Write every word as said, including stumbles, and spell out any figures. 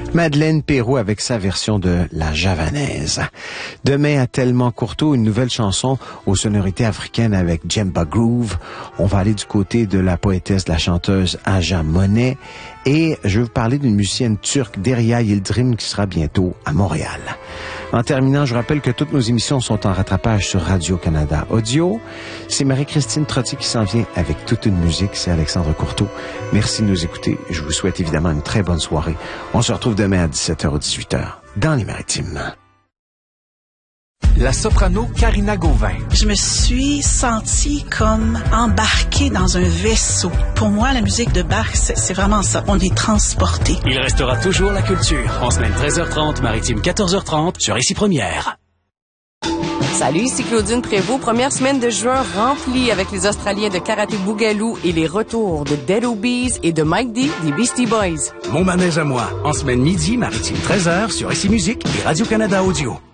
Madeleine Peyroux avec sa version de La Javanaise. Demain à Tellement Courteau, une nouvelle chanson aux sonorités africaines avec Djemba Groove. On va aller du côté de la poétesse, de la chanteuse Aja Monet. Et je vais vous parler d'une musicienne turque, Derya Yıldırım, qui sera bientôt à Montréal. En terminant, je rappelle que toutes nos émissions sont en rattrapage sur Radio-Canada Audio. C'est Marie-Christine Trottier qui s'en vient avec toute une musique. C'est Alexandre Courteau. Merci de nous écouter. Je vous souhaite évidemment une très bonne soirée. On se retrouve demain à dix-sept heures ou dix-huit heures dans les Maritimes. La soprano Karina Gauvin. Je me suis sentie comme embarquée dans un vaisseau. Pour moi, la musique de Bach, c'est, c'est vraiment ça. On est transporté. Il restera toujours la culture. En semaine treize heures trente, Maritime quatorze heures trente, sur Ici Première. Salut, ici Claudine Prévost. Première semaine de juin remplie avec les Australiens de Karaté Boogaloo et les retours de Dead Obies et de Mike D des Beastie Boys. Mon manège à moi. En semaine midi, Maritime treize heures, sur Ici Musique et Radio-Canada Audio.